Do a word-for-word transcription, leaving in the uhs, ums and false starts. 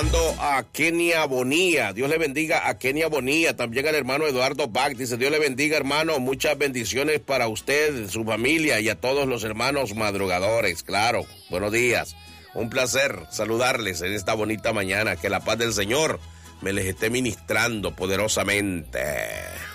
A Kenia Bonilla, Dios le bendiga a Kenia Bonilla, también al hermano Eduardo Bach, dice Dios le bendiga hermano, muchas bendiciones para usted, su familia y a todos los hermanos madrugadores, claro, buenos días, un placer saludarles en esta bonita mañana, que la paz del Señor me les esté ministrando poderosamente.